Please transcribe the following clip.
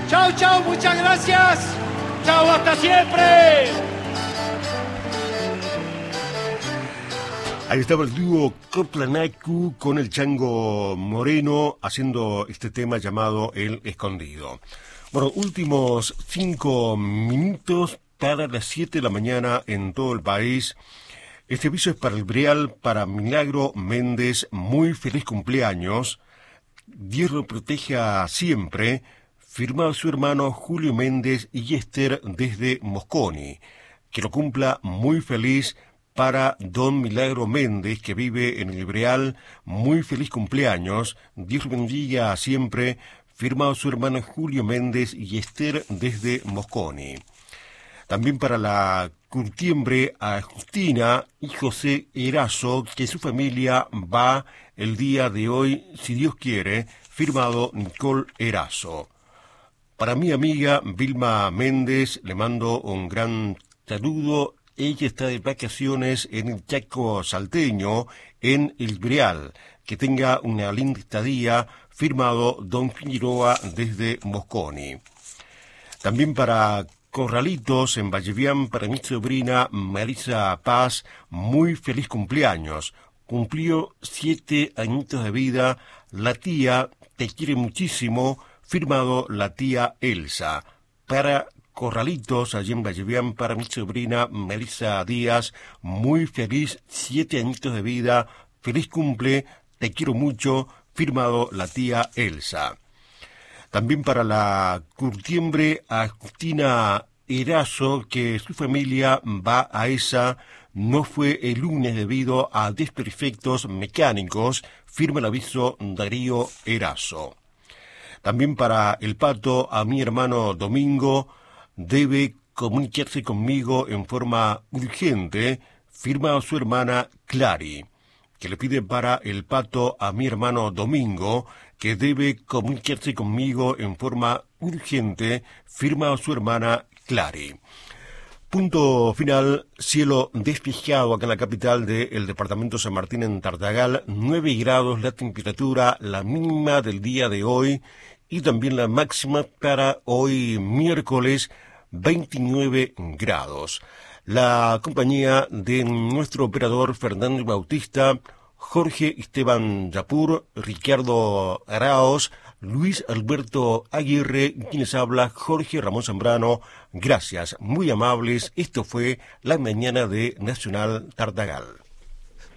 Chao, chao, muchas gracias. Chao, hasta siempre. Ahí estaba el dúo Cotlanacu con el Chango Moreno haciendo este tema llamado El Escondido. Bueno, últimos 5 minutos para las 7 de la mañana en todo el país. Este aviso es para el Brial, para Milagro Méndez. Muy feliz cumpleaños. Dios lo proteja siempre. Firmado su hermano Julio Méndez y Esther desde Mosconi. Que lo cumpla muy feliz. Para don Milagro Méndez, que vive en el Brial, muy feliz cumpleaños. Dios lo bendiga siempre. Firmado su hermano Julio Méndez y Esther desde Mosconi. También para la curtiembre a Justina y José Erazo, que su familia va el día de hoy, si Dios quiere. Firmado Nicole Erazo. Para mi amiga Vilma Méndez, le mando un gran saludo. Ella está de vacaciones en el Chaco salteño, en el Brial. Que tenga una linda estadía, firmado don Figueroa desde Mosconi. También para Corralitos, en Vallevián, para mi sobrina Marisa Paz, muy feliz cumpleaños. Cumplió 7 añitos de vida. La tía te quiere muchísimo, firmado la tía Elsa. Para Corralitos, allí en Vallevián, para mi sobrina Melissa Díaz, muy feliz, 7 añitos de vida, feliz cumple, te quiero mucho, firmado la tía Elsa. También para la curtiembre a Justina Erazo, que su familia va a esa, no fue el lunes debido a desperfectos mecánicos, firma el aviso Darío Erazo. También para el Pato, a mi hermano Domingo, debe comunicarse conmigo en forma urgente, firma su hermana Clary, que le pide para el Pato a mi hermano Domingo, que debe comunicarse conmigo en forma urgente, firma su hermana Clary. Punto final, cielo despejado acá en la capital del departamento San Martín en Tartagal, 9 grados la temperatura, la mínima del día de hoy, y también la máxima para hoy miércoles, 29 grados. La compañía de nuestro operador Fernando Bautista, Jorge Esteban Yapur, Ricardo Araos, Luis Alberto Aguirre, quienes habla Jorge Ramón Zambrano. Gracias, muy amables. Esto fue la mañana de Nacional Tartagal.